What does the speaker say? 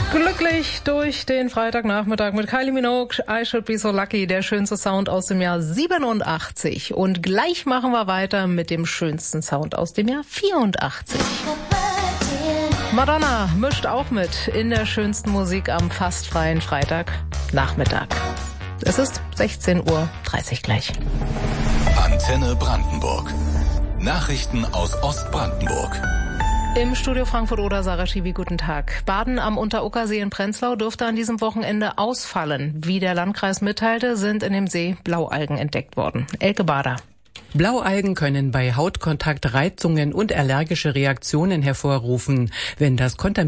Glücklich durch den Freitagnachmittag mit Kylie Minogue, I Should Be So Lucky, der schönste Sound aus dem Jahr 87. Und gleich machen wir weiter mit dem schönsten Sound aus dem Jahr 84. Madonna mischt auch mit in der schönsten Musik am fast freien Freitagnachmittag. Es ist 16:30 Uhr gleich. Antenne Brandenburg. Nachrichten aus Ostbrandenburg. Im Studio Frankfurt-Oder, Sarah Schiwi, guten Tag. Baden am Unteruckersee in Prenzlau dürfte an diesem Wochenende ausfallen. Wie der Landkreis mitteilte, sind in dem See Blaualgen entdeckt worden. Elke Bader. Blaualgen können bei Hautkontakt Reizungen und allergische Reaktionen hervorrufen. Wenn das